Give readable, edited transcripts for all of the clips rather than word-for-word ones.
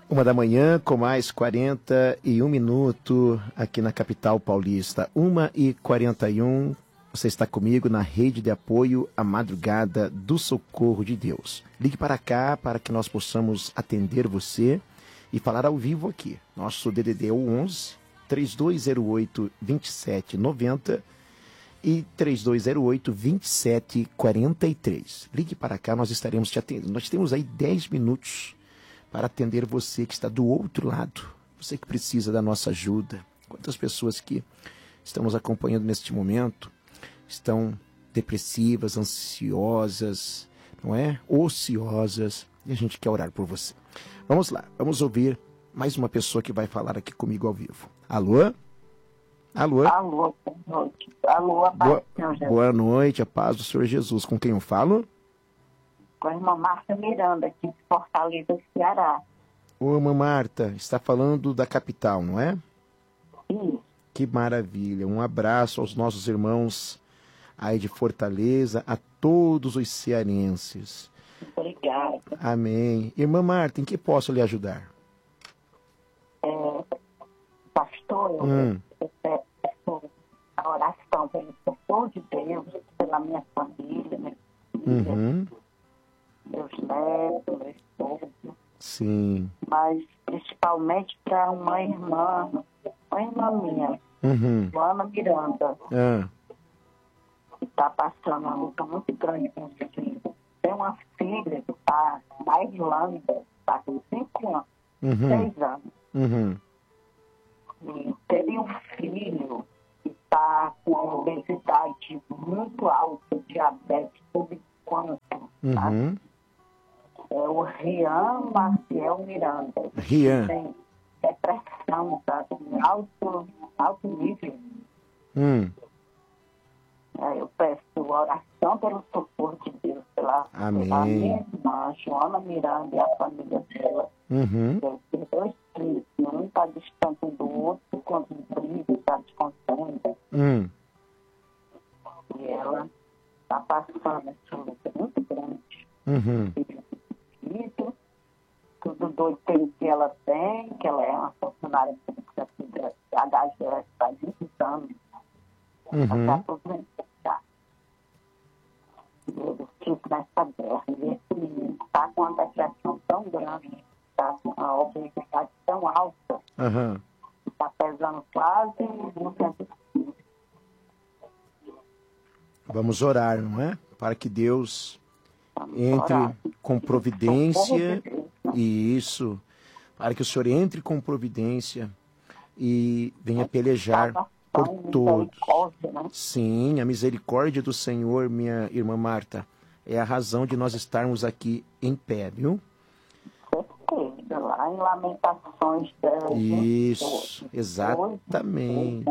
1 da manhã, com mais 41 minutos, aqui na capital paulista. 1h41, você está comigo na rede de apoio à madrugada do Socorro de Deus. Ligue para cá para que nós possamos atender você e falar ao vivo aqui. Nosso DDD é o 11 3208 2790 e 3208 2743. Ligue para cá, nós estaremos te atendendo. Nós temos aí 10 minutos para atender você que está do outro lado, você que precisa da nossa ajuda. Quantas pessoas que estão nos acompanhando neste momento estão depressivas, ansiosas, não é? Ociosas, e a gente quer orar por você. Vamos lá, vamos ouvir mais uma pessoa que vai falar aqui comigo ao vivo. Alô? Alô? Alô, boa noite. Alô, a paz do Senhor Jesus. Boa noite, a paz do Senhor Jesus. Com quem eu falo? Com a irmã Marta Miranda, aqui de Fortaleza, Ceará. Ô, irmã Marta, está falando da capital, não é? Sim. Que maravilha. Um abraço aos nossos irmãos aí de Fortaleza, a todos os cearenses. Obrigada. Amém. Irmã Marta, em que posso lhe ajudar? Pastor, eu peço a oração pelo socorro de Deus, pela minha família, minha filha, meus netos, meu esposo. Sim. Mas principalmente para uma irmã minha, Joana Miranda, que está passando uma luta muito grande com os filhos. Tem uma filha que está na Irlanda, está com 5 anos, 6 anos. E teve um filho que está com uma obesidade muito alta, diabetes subquântico, tá? É o Rian Maciel Miranda. Rian. Tem depressão, tá? Em alto nível. Eu peço oração pelo socorro de Deus, pela minha irmã, Joana Miranda, e a família dela. Eu tenho 2 filhos, um está distante do outro, quando briga, está descontente. E ela está passando essa luta muito grande. Tudo doido que ela tem, que ela é uma funcionária pública da HGS há 20 anos. Ela está aposentada. Eu fico nessa guerra. E esse menino está com uma depressão tão grande, está com uma obesidade tão alta, está pesando quase 200 quilos. Vamos orar, não é? Para que Deus entre com providência, isso, para que o Senhor entre com providência e venha pelejar por todos. Sim, a misericórdia do Senhor, minha irmã Marta, é a razão de nós estarmos aqui em pé, viu? Certeza, lá em Lamentações. Isso, exatamente.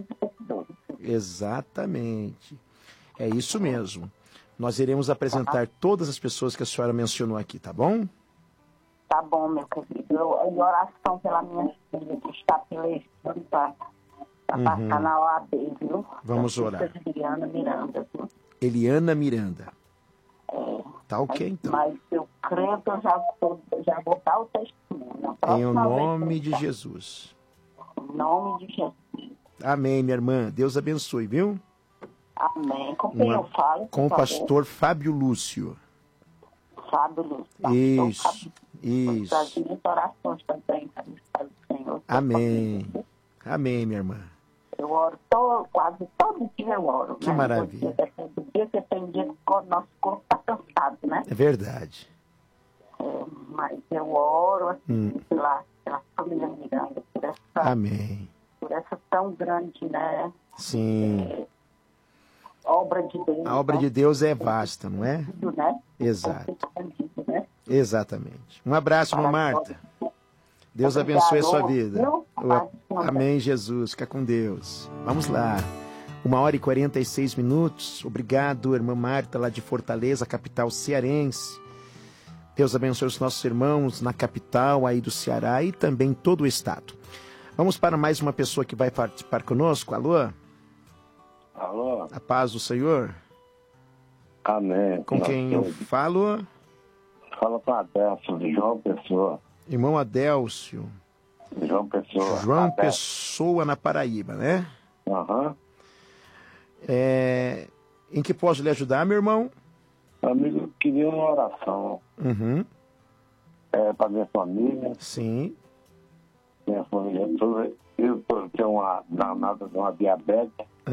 Exatamente. É isso mesmo. Nós iremos apresentar todas as pessoas que a senhora mencionou aqui, tá bom? Tá bom, meu querido. E oração pela minha filha, que está pelejando para passar na OAB, viu? Vamos orar. Eliana Miranda, viu? Eliana Miranda. Tá ok, então. Mas eu creio que eu já vou dar o testemunho. Em o nome de Jesus. Em nome de Jesus. Amém, minha irmã. Deus abençoe, viu? Amém. Com quem eu falo? Com o pastor Fábio Lúcio. Fábio Lúcio. Isso, isso. Das minhas orações também, do Senhor. Amém. Amém, minha irmã. Eu oro quase todo dia eu oro. Que maravilha. Todo dia que tem dia que o nosso corpo está cansado, né? É verdade. Mas eu oro assim, pela família Miranda, por essa, amém, por essa tão grande, né? Sim. Obra de Deus. A obra de Deus é vasta, não é? Né? Exato. Né? Exatamente. Um abraço, irmã Marta. Deus abençoe a sua vida. Amém, Jesus. Fica com Deus. Vamos lá. 1h46. Obrigado, irmã Marta, lá de Fortaleza, capital cearense. Deus abençoe os nossos irmãos na capital aí do Ceará e também todo o estado. Vamos para mais uma pessoa que vai participar conosco. Alô? Alô? A paz do Senhor. Amém. Com quem eu falo? Fala com a Adelson de João Pessoa. Irmão Adélcio. João Pessoa. João Pessoa, na Paraíba, né? Aham. Em que posso lhe ajudar, meu irmão? Amigo, eu queria uma oração. Uhum. Para minha família. Sim. Minha família toda. Eu tenho uma danada de uma diabetes.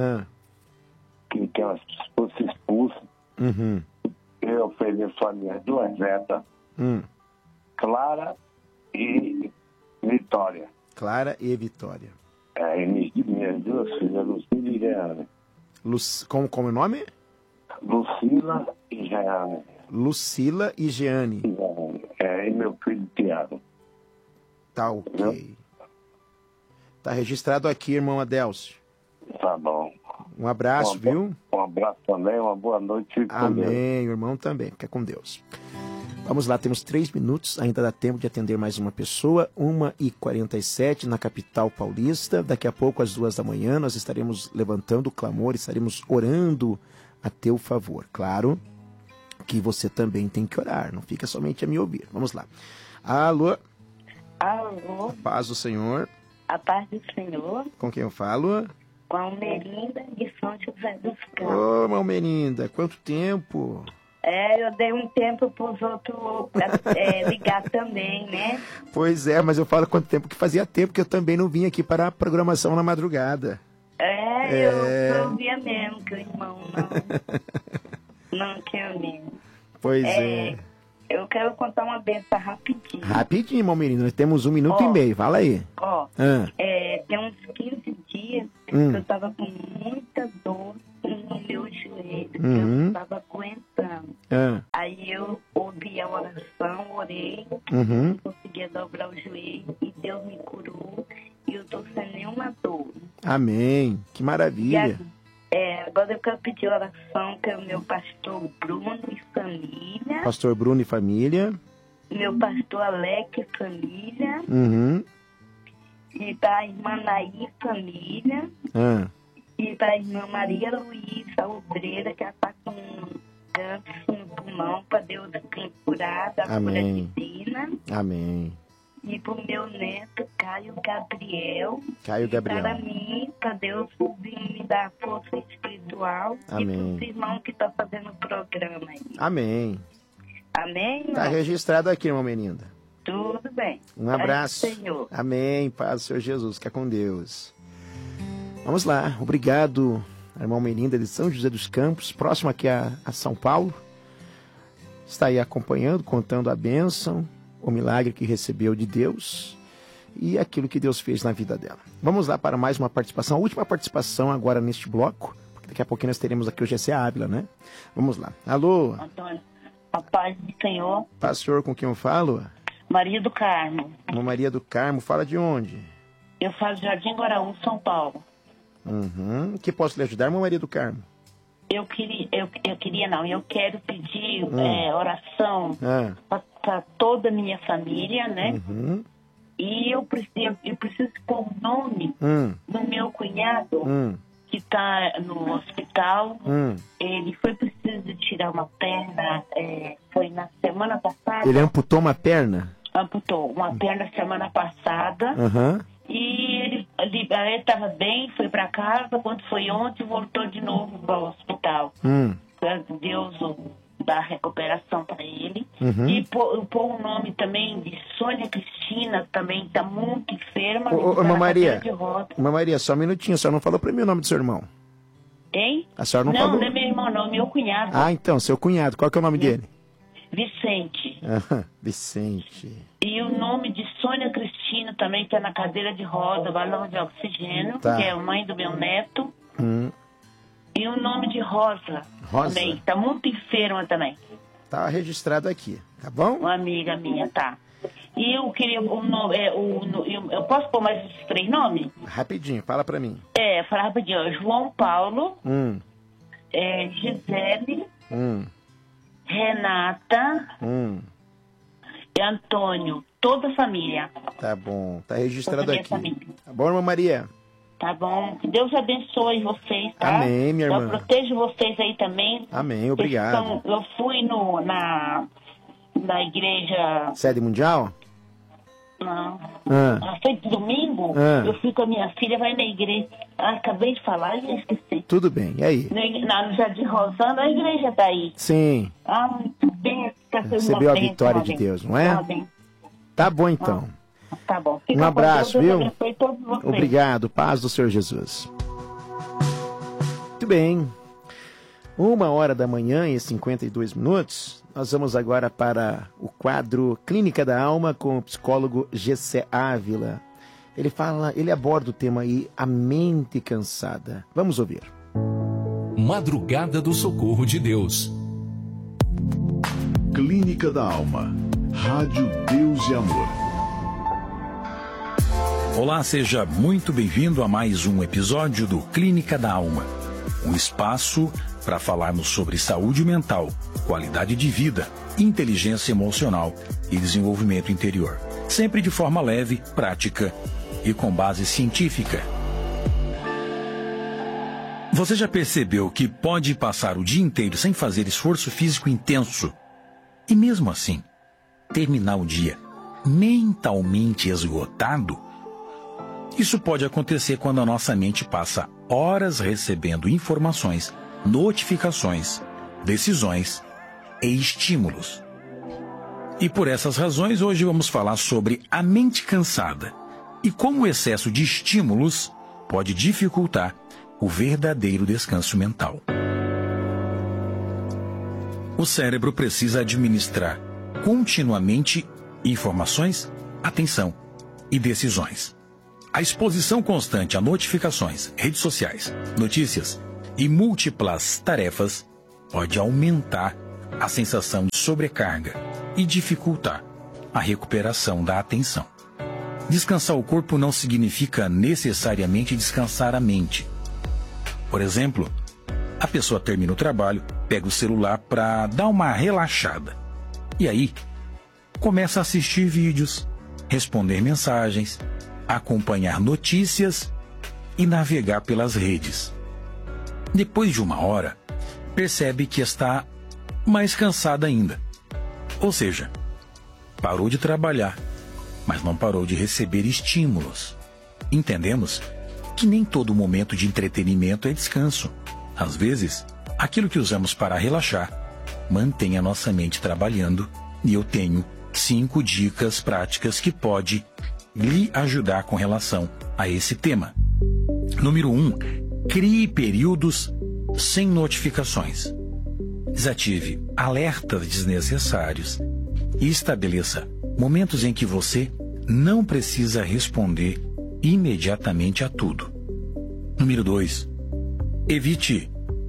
Que fosse expulso. Uhum. Eu ofereço a minha duas netas. Clara e Vitória. Clara e Vitória. E minhas duas filhas, Lucila e Jeane. Como é o nome? Lucila e Jeane. Lucila e Jeane. E meu filho Tiago. Tá ok. Tá registrado aqui, irmão Adélcio. Tá bom. Um abraço, viu? Um abraço também, uma boa noite. Amém, o irmão também. Fica com Deus. Vamos lá, temos 3 minutos, ainda dá tempo de atender mais uma pessoa, 1h47 na capital paulista. Daqui a pouco, às 2 da manhã, nós estaremos levantando o clamor, estaremos orando a teu favor. Claro que você também tem que orar, não fica somente a me ouvir. Vamos lá. Alô? Alô? A paz do Senhor. A paz do Senhor. Com quem eu falo? Com a Almerinda de São José dos Campos. Ô, Almerinda, quanto tempo? Eu dei um tempo para os outros ligar também, né? Pois é, mas eu falo quanto tempo que fazia tempo que eu também não vim aqui para a programação na madrugada. Eu via mesmo que o irmão não tinha mesmo. Pois é. Eu quero contar uma benção rapidinho. Rapidinho, irmão menino, nós temos 1 minuto e meio, fala aí. Tem uns 15 dias que eu estava com muita dor no meu joelho, que eu não estava aguentando. Aí eu ouvi a oração, orei, não conseguia dobrar o joelho e Deus me curou e eu estou sem nenhuma dor. Amém, que maravilha. Agora eu quero pedir oração para o meu pastor Bruno e família. Pastor Bruno e família. Meu pastor Alex e família. E para a irmã Naí e família. E para a irmã Maria Luísa Obreira, que ela está com câncer no pulmão, para Deus curar da cura divina. Amém. E para o meu neto, Caio Gabriel. Caio Gabriel. Para mim, para Deus me dar força espiritual. Amém. E para os irmãos que estão fazendo o programa aí. Amém. Amém? Está registrado aqui, irmã Meninda. Tudo bem. Um abraço. Senhor. Amém. Paz do Senhor Jesus. Fica com Deus. Vamos lá. Obrigado, irmã Meninda de São José dos Campos, próximo aqui a São Paulo. Está aí acompanhando, contando a bênção, o milagre que recebeu de Deus e aquilo que Deus fez na vida dela. Vamos lá para mais uma participação, a última participação agora neste bloco, porque daqui a pouquinho nós teremos aqui o GC Ávila, né? Vamos lá. Alô? Antônio, a paz do Senhor. Pastor, com quem eu falo? Maria do Carmo. Maria do Carmo, fala de onde? Eu falo de Jardim Guaraú, São Paulo. Que posso lhe ajudar, irmã Maria do Carmo? Eu quero pedir oração para toda a minha família, né? E eu preciso pôr o nome do meu cunhado, que está no hospital. Ele foi preciso tirar uma perna, foi na semana passada. Ele amputou uma perna? Amputou uma perna semana passada. E ele estava bem, foi para casa. Quando foi ontem, voltou de novo para o hospital. Deus dá recuperação para ele. E pôr o nome também de Sônia Cristina, também está muito enferma. Irmã Maria, só um minutinho, a senhora não falou para mim o nome do seu irmão? Hein? A senhora não falou? Não é meu irmão, não, meu cunhado. Ah, então, seu cunhado, qual que é o nome dele? Vicente. Vicente. E o nome de Sônia Cristina também está na cadeira de roda, balão de oxigênio, que é a mãe do meu neto. E o nome de Rosa. Também, está muito enferma também. Tá registrado aqui, tá bom? Uma amiga minha, tá. E eu queria eu posso pôr mais esses 3 nomes? Rapidinho, fala pra mim. Fala rapidinho. João Paulo, Gisele, Renata e Antônio. Toda a família. Tá bom, tá registrado aqui. Família. Tá bom, irmã Maria? Tá bom. Que Deus abençoe vocês, tá? Amém, minha irmã. Eu protejo vocês aí também. Amém, obrigado. Eu fui na igreja... Sede Mundial? Não. Foi domingo, eu fui com a minha filha, vai na igreja. Acabei de falar e esqueci. Tudo bem, e aí? No Jardim Rosana, a igreja tá aí. Sim. Muito bem. Recebeu a vitória de Deus, não é? Tá bom, então. Tá bom. Um abraço, viu? Obrigado. Paz do Senhor Jesus. Muito bem. 1h52. Nós vamos agora para o quadro Clínica da Alma com o psicólogo Gessé Ávila. Ele aborda o tema aí, a mente cansada. Vamos ouvir. Madrugada do Socorro de Deus. Clínica da Alma. Rádio Deus e Amor. Olá, seja muito bem-vindo a mais um episódio do Clínica da Alma. Um espaço para falarmos sobre saúde mental, qualidade de vida, inteligência emocional e desenvolvimento interior. Sempre de forma leve, prática e com base científica. Você já percebeu que pode passar o dia inteiro sem fazer esforço físico intenso e mesmo assim terminar o dia mentalmente esgotado? Isso pode acontecer quando a nossa mente passa horas recebendo informações, notificações, decisões e estímulos. E por essas razões, hoje vamos falar sobre a mente cansada e como o excesso de estímulos pode dificultar o verdadeiro descanso mental. O cérebro precisa administrar continuamente informações, atenção e decisões. A exposição constante a notificações, redes sociais, notícias e múltiplas tarefas pode aumentar a sensação de sobrecarga e dificultar a recuperação da atenção. Descansar o corpo não significa necessariamente descansar a mente. Por exemplo, a pessoa termina o trabalho, pega o celular para dar uma relaxada. E aí, começa a assistir vídeos, responder mensagens, acompanhar notícias e navegar pelas redes. Depois de uma hora, percebe que está mais cansada ainda. Ou seja, parou de trabalhar, mas não parou de receber estímulos. Entendemos que nem todo momento de entretenimento é descanso. Às vezes, aquilo que usamos para relaxar mantém a nossa mente trabalhando, e eu tenho 5 dicas práticas que pode lhe ajudar com relação a esse tema. Número 1. Crie períodos sem notificações. Desative alertas desnecessários e estabeleça momentos em que você não precisa responder imediatamente a tudo. Número 2. Evite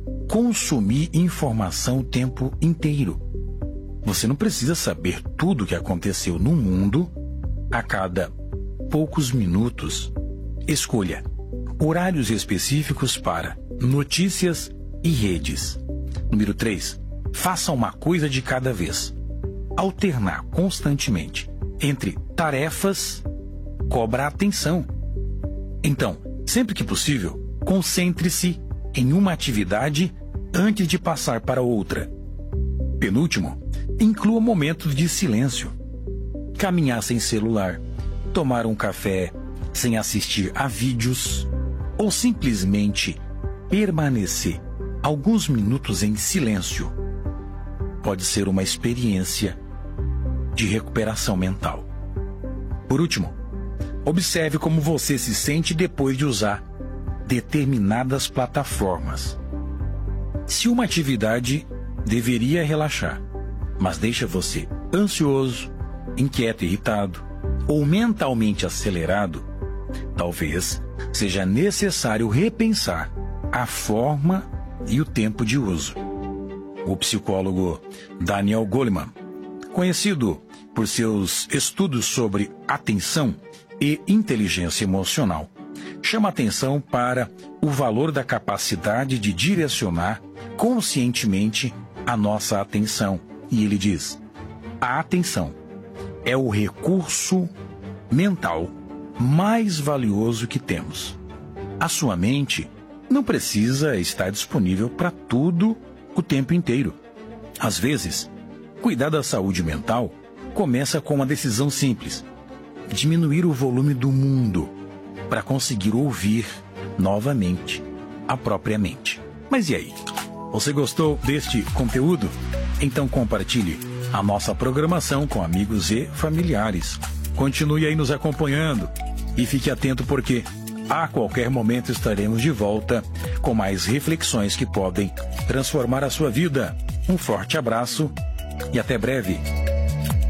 consumir informação o tempo inteiro. Você não precisa saber tudo o que aconteceu no mundo a cada poucos minutos. Escolha horários específicos para notícias e redes. Número 3. Faça uma coisa de cada vez. Alternar constantemente entre tarefas cobra atenção. Então, sempre que possível, concentre-se em uma atividade antes de passar para outra. Penúltimo, inclua momentos de silêncio. Caminhar sem celular, tomar um café sem assistir a vídeos ou simplesmente permanecer alguns minutos em silêncio pode ser uma experiência de recuperação mental. Por último, observe como você se sente depois de usar determinadas plataformas. Se uma atividade deveria relaxar, mas deixa você ansioso, inquieto, irritado ou mentalmente acelerado, talvez seja necessário repensar a forma e o tempo de uso. O psicólogo Daniel Goleman, conhecido por seus estudos sobre atenção e inteligência emocional, chama atenção para o valor da capacidade de direcionar conscientemente a nossa atenção. E ele diz: a atenção é o recurso mental mais valioso que temos. A sua mente não precisa estar disponível para tudo o tempo inteiro. Às vezes, cuidar da saúde mental começa com uma decisão simples: diminuir o volume do mundo para conseguir ouvir novamente a própria mente. Mas e aí? Você gostou deste conteúdo? Então compartilhe a nossa programação com amigos e familiares. Continue aí nos acompanhando e fique atento porque a qualquer momento estaremos de volta com mais reflexões que podem transformar a sua vida. Um forte abraço e até breve.